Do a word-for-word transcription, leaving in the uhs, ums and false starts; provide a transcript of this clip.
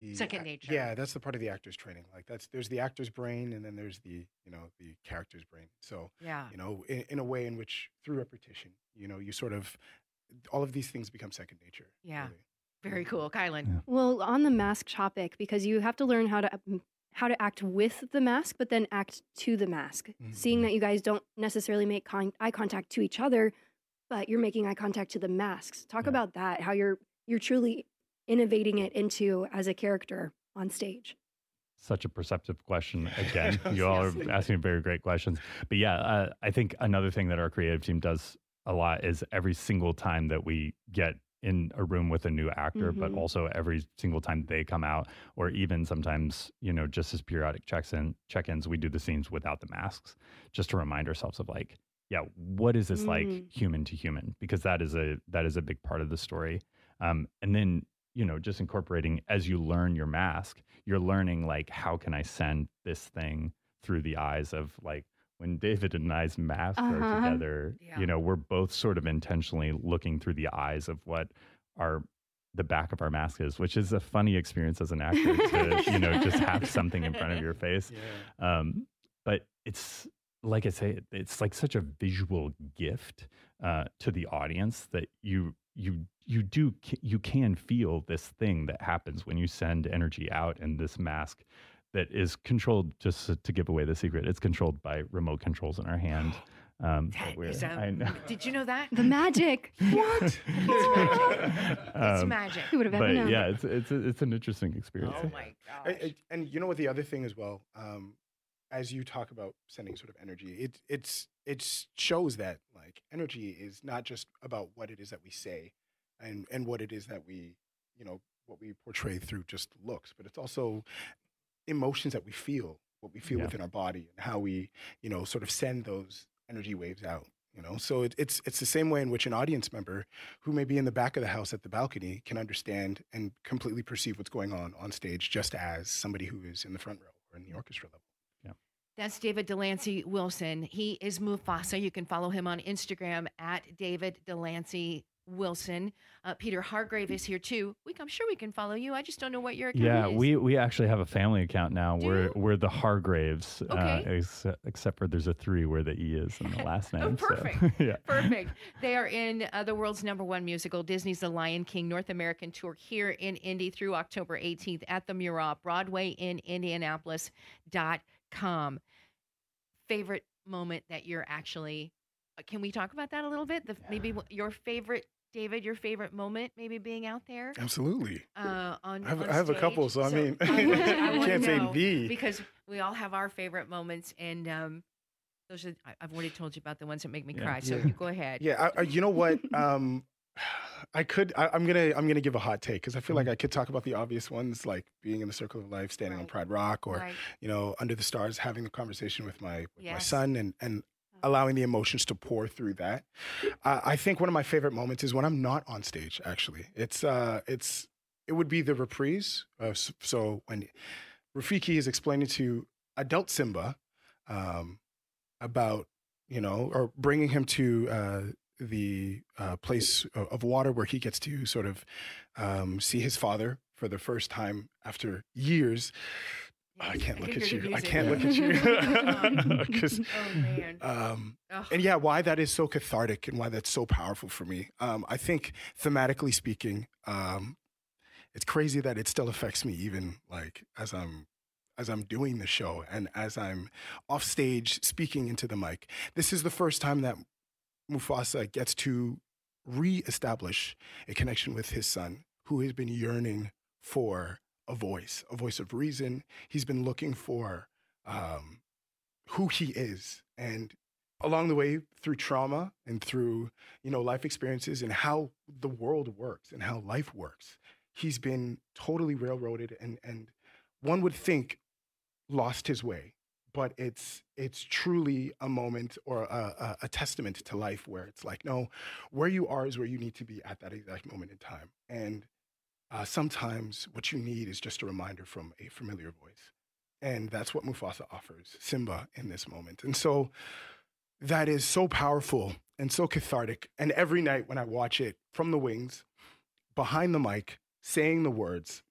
the Second ac- nature. yeah, that's the part of the actor's training. Like that's there's the actor's brain, and then there's the you know the character's brain. So Yeah. you know, in, in a way in which through repetition, you know, you sort of all of these things become second nature. Yeah. Really. Very Mhm. cool. Kylan. Yeah. Well, on the mask topic, because you have to learn how to um, how to act with the mask, but then act to the mask. Mhm. Seeing that you guys don't necessarily make con- eye contact to each other, but you're making eye contact to the masks. Talk Yeah. about that. How you're you're truly innovating it into as a character on stage. Such a perceptive question. Again, you all Yes. are asking very great questions. But yeah, uh, I think another thing that our creative team does a lot is every single time that we get in a room with a new actor, but Mhm. also every single time they come out, or even sometimes, you know, just as periodic checks in, check-ins, we do the scenes without the masks, just to remind ourselves of like, yeah, what is this like Mm. human to human? Because that is a that is a big part of the story. Um, and then, you know, just incorporating as you learn your mask, you're learning like, how can I send this thing through the eyes of like when David and I's masks are Uh-huh. together, Yeah. you know, we're both sort of intentionally looking through the eyes of what our the back of our mask is, which is a funny experience as an actor to, you know, just have something in front of your face. Yeah. Um, but it's like I say, it's like such a visual gift uh, to the audience that you you you do you can feel this thing that happens when you send energy out, and this mask that is controlled, just to- to give away the secret, it's controlled by remote controls in our hand. Um, That we're- is a- I know. Did you know that? The magic. What? It's magic. It's Um, magic. Who would have ever but known? yeah, it's it's a, it's an interesting experience. Oh my And, gosh. and- and you know what the other thing as well, um, as you talk about sending sort of energy, it it's it shows that like energy is not just about what it is that we say, and and what it is that we you know what we portray through just looks, but it's also emotions that we feel, what we feel Yeah. within our body, and how we you know sort of send those energy waves out. You know, so it, it's it's the same way in which an audience member who may be in the back of the house at the balcony can understand and completely perceive what's going on on stage, just as somebody who is in the front row or in the orchestra level. That's David Delancey Wilson. He is Mufasa. You can follow him on Instagram at David Delancey Wilson. Uh, Peter Hargrave is here too. We, I'm sure we can follow you. I just don't know what your account Yeah, is. we we actually have a family account now. Do we're you? we're the Hargraves, uh, Okay. ex- except for there's a three where the E is in the last name. Oh, so, perfect. yeah. Perfect. They are in uh, the world's number one musical, Disney's The Lion King North American Tour here in Indy through October eighteenth at the Murat, Broadway in Indianapolis dot com. Favorite moment that you're actually, uh, can we talk about that a little bit? The, Maybe wh- your favorite, David, your favorite moment, maybe being out there Absolutely. uh, on I have, on I have a stage? couple, so I mean, I want to- I you want to can't say know, the. because we all have our favorite moments, and um, those are, I- I've already told you about the ones that make me Yeah. cry. So Yeah. you go ahead. Yeah, I, I, you know what? Um, I could. I, I'm gonna. I'm gonna give a hot take because I feel like I could talk about the obvious ones, like being in the circle of life, standing on Right. Pride Rock, or Right. you know, under the stars, having the conversation with my with my Yes. son, and and allowing the emotions to pour through that. Uh, I think one of my favorite moments is when I'm not on stage. Actually, it's uh, it's it would be the reprise. Uh, s- so when Rafiki is explaining to adult Simba um, about you know, or bringing him to uh, the uh, place o- of water where he gets to sort of um, see his father for the first time after years. I Yes, can't look can at hear the you. I music. can't look at you. 'Cause, Oh, man. um, Ugh. and yeah, why that is so cathartic and why that's so powerful for me. Um, I think thematically speaking, um, it's crazy that it still affects me even like as I'm as I'm doing the show and as I'm off stage speaking into the mic. This is the first time that Mufasa gets to reestablish a connection with his son, who has been yearning for a voice, a voice of reason. He's been looking for um, who he is, and along the way through trauma and through you know life experiences and how the world works and how life works, he's been totally railroaded and and one would think lost his way, but it's it's truly a moment or a, a, a testament to life where it's like, no, where you are is where you need to be at that exact moment in time. And uh, sometimes what you need is just a reminder from a familiar voice. And that's what Mufasa offers Simba in this moment. And so that is so powerful and so cathartic. And every night when I watch it from the wings, behind the mic, saying the words,